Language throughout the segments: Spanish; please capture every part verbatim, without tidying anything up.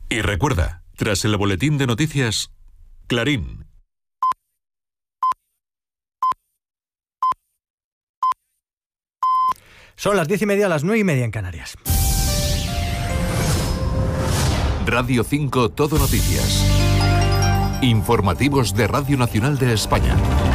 Y recuerda, tras el boletín de noticias, Clarín. Son las diez y media, las nueve y media en Canarias. Radio cinco Todo Noticias. Informativos de Radio Nacional de España.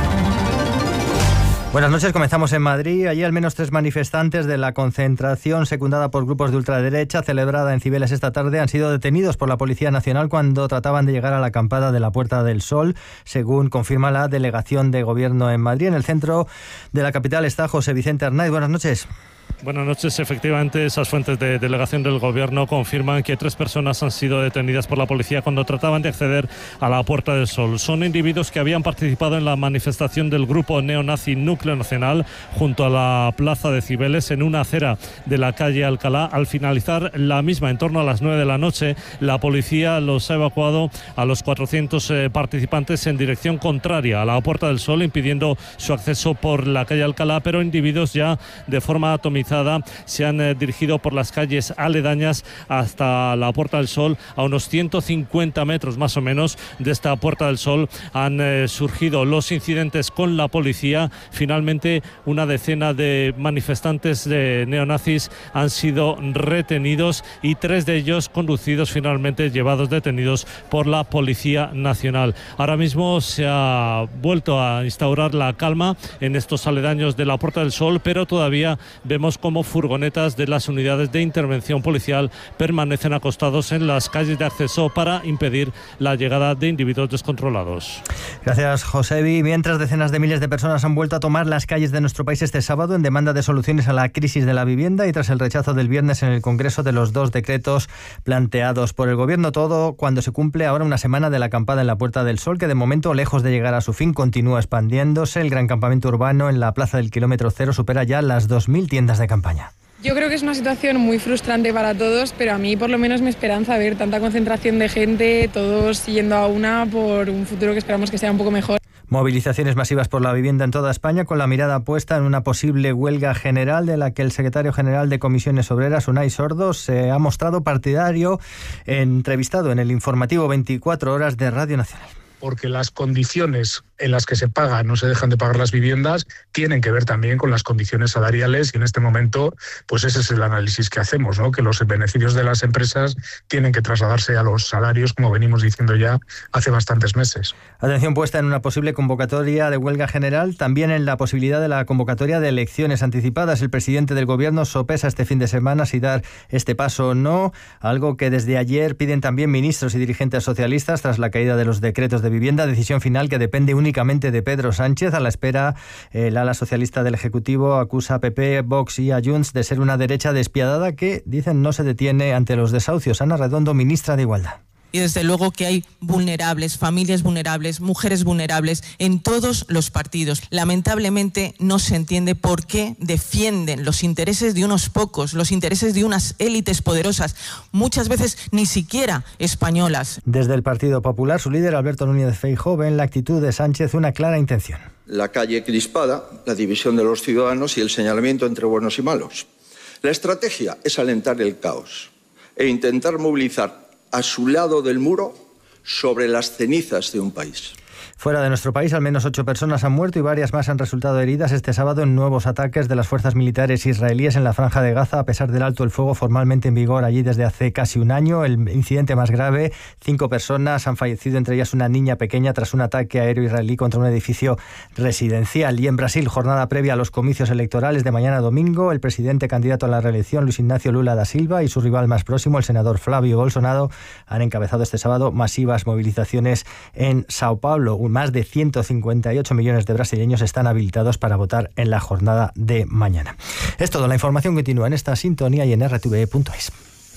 Buenas noches, comenzamos en Madrid. Allí al menos tres manifestantes de la concentración secundada por grupos de ultraderecha celebrada en Cibeles esta tarde han sido detenidos por la Policía Nacional cuando trataban de llegar a la acampada de la Puerta del Sol, según confirma la Delegación de Gobierno en Madrid. En el centro de la capital está José Vicente Arnaiz. Buenas noches. Buenas noches. Efectivamente, esas fuentes de delegación del Gobierno confirman que tres personas han sido detenidas por la policía cuando trataban de acceder a la Puerta del Sol. Son individuos que habían participado en la manifestación del grupo neonazi Núcleo Nacional junto a la plaza de Cibeles en una acera de la calle Alcalá. Al finalizar la misma, en torno a las nueve de la noche, la policía los ha evacuado a los cuatrocientos eh, participantes en dirección contraria a la Puerta del Sol, impidiendo su acceso por la calle Alcalá, pero individuos ya de forma atomizada se han eh, dirigido por las calles aledañas hasta la Puerta del Sol. A unos ciento cincuenta metros más o menos de esta Puerta del Sol han eh, surgido los incidentes con la policía. Finalmente, una decena de manifestantes de neonazis han sido retenidos y tres de ellos conducidos, finalmente llevados detenidos por la Policía Nacional. Ahora mismo se ha vuelto a instaurar la calma en estos aledaños de la Puerta del Sol, pero todavía vemos como furgonetas de las unidades de intervención policial permanecen acostados en las calles de acceso para impedir la llegada de individuos descontrolados. Gracias, Josebi. Mientras decenas de miles de personas han vuelto a tomar las calles de nuestro país este sábado en demanda de soluciones a la crisis de la vivienda y tras el rechazo del viernes en el Congreso de los dos decretos planteados por el Gobierno, todo cuando se cumple ahora una semana de la acampada en la Puerta del Sol, que de momento, lejos de llegar a su fin, continúa expandiéndose. El gran campamento urbano en la Plaza del Kilómetro Cero supera ya las dos mil tiendas de campaña. Yo creo que es una situación muy frustrante para todos, pero a mí por lo menos me esperanza ver tanta concentración de gente, todos yendo a una por un futuro que esperamos que sea un poco mejor. Movilizaciones masivas por la vivienda en toda España, con la mirada puesta en una posible huelga general de la que el secretario general de Comisiones Obreras, Unai Sordo, se ha mostrado partidario, entrevistado en el informativo veinticuatro horas de Radio Nacional. Porque las condiciones en las que se pagan, no se dejan de pagar las viviendas, tienen que ver también con las condiciones salariales y en este momento, pues ese es el análisis que hacemos, ¿no? Que los beneficios de las empresas tienen que trasladarse a los salarios, como venimos diciendo ya hace bastantes meses. Atención puesta en una posible convocatoria de huelga general, también en la posibilidad de la convocatoria de elecciones anticipadas. El presidente del Gobierno sopesa este fin de semana si dar este paso o no, algo que desde ayer piden también ministros y dirigentes socialistas tras la caída de los decretos de vivienda, decisión final que depende únicamente de Pedro Sánchez. A la espera, el ala socialista del Ejecutivo acusa a P P, Vox y a Junts de ser una derecha despiadada que, dicen, no se detiene ante los desahucios. Ana Redondo, ministra de Igualdad. Y desde luego que hay vulnerables, familias vulnerables, mujeres vulnerables en todos los partidos. Lamentablemente no se entiende por qué defienden los intereses de unos pocos, los intereses de unas élites poderosas, muchas veces ni siquiera españolas. Desde el Partido Popular, su líder Alberto Núñez Feijóo ve en la actitud de Sánchez una clara intención. La calle crispada, la división de los ciudadanos y el señalamiento entre buenos y malos. La estrategia es alentar el caos e intentar movilizar a su lado del muro sobre las cenizas de un país. Fuera de nuestro país, al menos ocho personas han muerto y varias más han resultado heridas este sábado en nuevos ataques de las fuerzas militares israelíes en la Franja de Gaza, a pesar del alto el fuego formalmente en vigor allí desde hace casi un año. El incidente más grave, cinco personas han fallecido, entre ellas una niña pequeña, tras un ataque aéreo israelí contra un edificio residencial. Y en Brasil, jornada previa a los comicios electorales de mañana domingo, el presidente candidato a la reelección, Luis Ignacio Lula da Silva, y su rival más próximo, el senador Flávio Bolsonaro, han encabezado este sábado masivas movilizaciones en Sao Paulo. Más de ciento cincuenta y ocho millones de brasileños están habilitados para votar en la jornada de mañana. Es todo. La información continúa en esta sintonía y en r t v e punto es.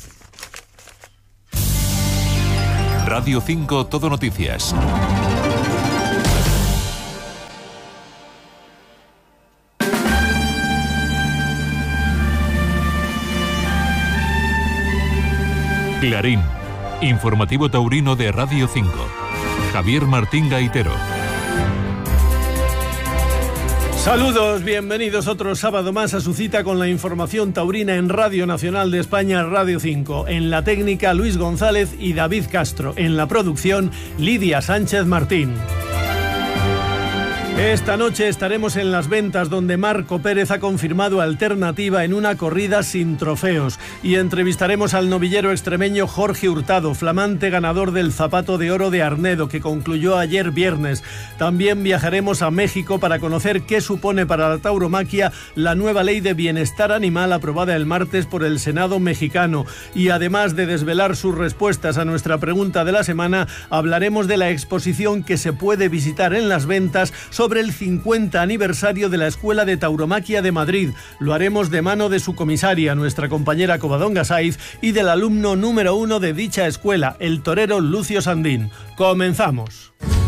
Radio cinco Todo Noticias. Clarín, informativo taurino de Radio cinco. Javier Martín Gaitero. Saludos, bienvenidos otro sábado más a su cita con la información taurina en Radio Nacional de España, Radio cinco. En la técnica, Luis González y David Castro. En la producción, Lidia Sánchez Martín. Esta noche estaremos en Las Ventas, donde Marco Pérez ha confirmado alternativa en una corrida sin trofeos, y entrevistaremos al novillero extremeño Jorge Hurtado, flamante ganador del Zapato de Oro de Arnedo, que concluyó ayer viernes. También viajaremos a México para conocer qué supone para la tauromaquia la nueva ley de bienestar animal aprobada el martes por el Senado mexicano, y además de desvelar sus respuestas a nuestra pregunta de la semana, hablaremos de la exposición que se puede visitar en Las Ventas sobre el cincuenta aniversario de la Escuela de Tauromaquia de Madrid. Lo haremos de mano de su comisaria, nuestra compañera Covadonga Saiz, y del alumno número uno de dicha escuela, el torero Lucio Sandín. ¡Comenzamos!